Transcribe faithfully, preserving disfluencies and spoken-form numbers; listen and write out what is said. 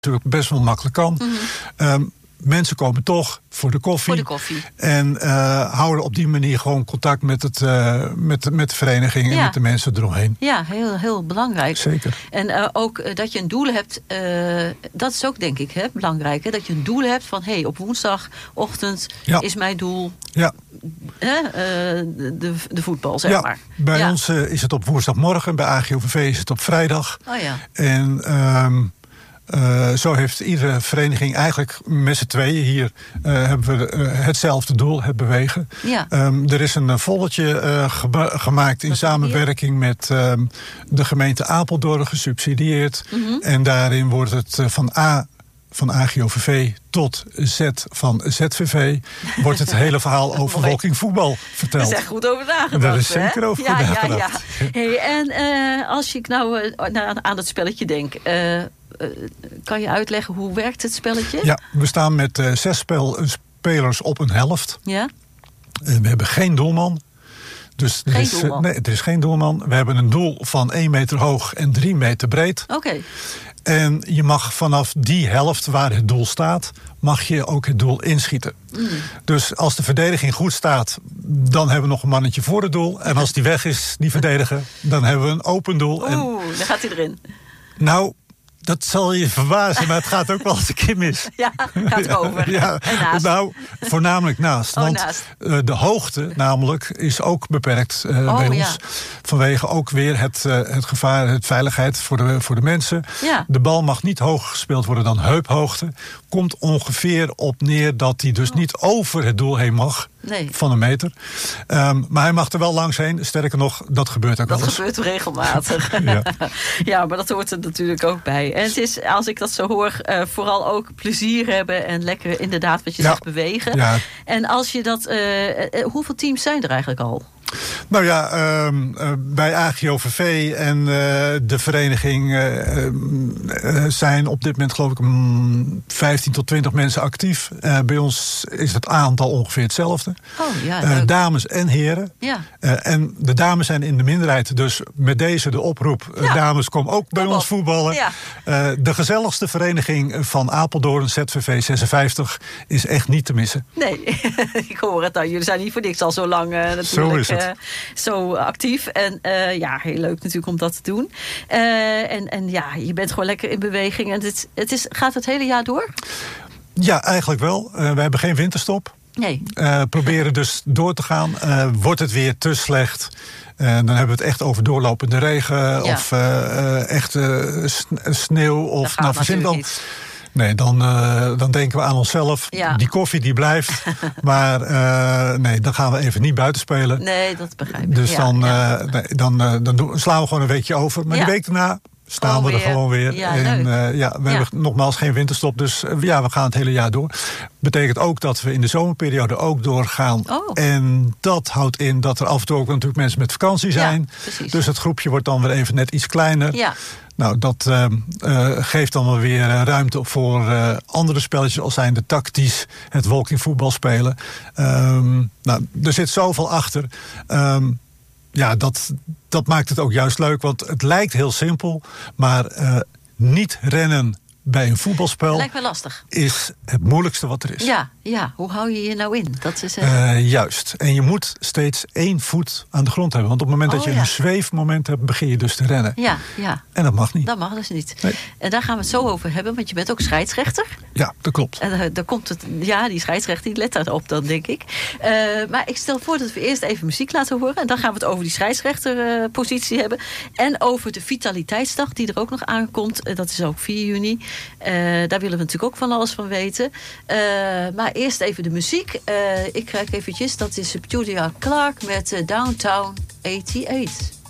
natuurlijk best wel makkelijk kan. Mm-hmm. Um, mensen komen toch voor de koffie. Voor de koffie. En uh, houden op die manier gewoon contact met, het, uh, met, met de vereniging en ja. met de mensen eromheen. Ja, heel, heel belangrijk. Zeker. En uh, ook uh, dat je een doel hebt, uh, dat is ook denk ik hè, belangrijk. Hè? Dat je een doel hebt van, hé, hey, op woensdagochtend ja. is mijn doel ja. hè, uh, de, de voetbal, zeg ja, maar. Bij ja. ons uh, is het op woensdagmorgen, bij A G O V V is het op vrijdag. Oh ja. En Um, Uh, zo heeft iedere vereniging eigenlijk met z'n tweeën hier uh, hebben we uh, hetzelfde doel, het bewegen. Ja. Um, er is een volletje uh, geba- gemaakt in Wat samenwerking met um, de gemeente Apeldoorn gesubsidieerd. Mm-hmm. En daarin wordt het uh, van A van A G O V V tot Z van Z V V wordt het hele verhaal over walking voetbal verteld. Dat is echt goed over nagedacht. Daar is zeker over ja, nagedacht. Ja, ja. Hey, en uh, als ik nou uh, aan, aan het spelletje denk, uh, uh, kan je uitleggen hoe werkt het spelletje? Ja, we staan met uh, zes spel, spelers op een helft. Ja. Uh, we hebben geen doelman. Dus er geen is, doelman? Nee, er is geen doelman. We hebben een doel van één meter hoog en drie meter breed. Oké. Okay. En je mag vanaf die helft waar het doel staat, mag je ook het doel inschieten. Mm. Dus als de verdediging goed staat, dan hebben we nog een mannetje voor het doel. En als die weg is, die verdediger, dan hebben we een open doel. Oeh, en dan gaat hij erin. Nou, dat zal je verbazen, maar het gaat ook wel eens een keer mis. Ja, gaat over. Ja, en naast. Nou, voornamelijk naast. Oh, want naast. Uh, de hoogte namelijk is ook beperkt uh, oh, bij ons. Ja. Vanwege ook weer het, uh, het gevaar, het veiligheid voor de, voor de mensen. Ja. De bal mag niet hoger gespeeld worden dan heuphoogte. Komt ongeveer op neer dat hij dus oh. niet over het doel heen mag. Nee. Van een meter. Um, maar hij mag er wel langs heen. Sterker nog, dat gebeurt ook dat wel eens. Dat gebeurt regelmatig. ja. ja, maar dat hoort er natuurlijk ook bij. En het is, als ik dat zo hoor, uh, vooral ook plezier hebben en lekker inderdaad wat je ja. zegt bewegen. Ja. En als je dat, uh, uh, hoeveel teams zijn er eigenlijk al? Nou ja, uh, uh, bij A G O V V en uh, de vereniging uh, uh, zijn op dit moment geloof ik um, vijftien tot twintig mensen actief. Uh, bij ons is het aantal ongeveer hetzelfde. Oh, ja, uh, dames en heren. Ja. Uh, en de dames zijn in de minderheid. Dus met deze de oproep. Uh, ja. Dames, kom ook bij kom ons op. voetballen. Ja. Uh, de gezelligste vereniging van Apeldoorn, Z V V zesenvijftig, is echt niet te missen. Nee, ik hoor het. Nou, jullie zijn niet voor niks al zo lang uh, natuurlijk. Zo is het. Uh, zo actief. En uh, ja, heel leuk natuurlijk om dat te doen. Uh, en, en ja, je bent gewoon lekker in beweging. En het, het is, gaat het hele jaar door? Ja, eigenlijk wel. Uh, we hebben geen winterstop. Nee. Uh, proberen dus door te gaan. Uh, wordt het weer te slecht, Uh, dan hebben we het echt over doorlopende regen. Ja. Of uh, uh, echt uh, sneeuw. Of nou, verzin dan. Niet. Nee, dan, uh, dan denken we aan onszelf. Ja. Die koffie die blijft. Maar uh, nee, dan gaan we even niet buiten spelen. Nee, dat begrijp ik. Dus ja, dan, ja. Uh, nee, dan, uh, dan doen, slaan we gewoon een weekje over. Maar ja. de week daarna staan oh, we er weer. gewoon weer. Ja, en uh, ja, we ja. hebben nogmaals geen winterstop. Dus uh, ja, we gaan het hele jaar door. Betekent ook dat we in de zomerperiode ook doorgaan. Oh. En dat houdt in dat er af en toe ook natuurlijk mensen met vakantie zijn. Ja, dus het groepje wordt dan weer even net iets kleiner. Ja. Nou, dat uh, uh, geeft dan wel weer uh, ruimte voor uh, andere spelletjes als zijn de tactisch, het walkingvoetbal spelen. Um, nou, er zit zoveel achter. Um, ja, dat, dat maakt het ook juist leuk, want het lijkt heel simpel, maar uh, niet rennen bij een voetbalspel lijkt me lastig. Is het moeilijkste wat er is. Ja, ja. Hoe hou je je nou in? Dat is, uh... Uh, juist. En je moet steeds één voet aan de grond hebben. Want op het moment oh, dat je ja. een zweefmoment hebt, begin je dus te rennen. Ja, ja. En dat mag niet. Dat mag dus niet. Nee. En daar gaan we het zo over hebben, want je bent ook scheidsrechter. Ja, dat klopt. En uh, daar komt het, ja, die scheidsrechter, die let daarop dan, denk ik. Uh, maar ik stel voor dat we eerst even muziek laten horen. En dan gaan we het over die scheidsrechterpositie uh, hebben. En over de Vitaliteitsdag, die er ook nog aankomt. Uh, dat is ook vier juni. Uh, daar willen we natuurlijk ook van alles van weten. Uh, maar eerst even de muziek. Uh, ik krijg eventjes, dat is Julia Clark met uh, Downtown eenennegentig.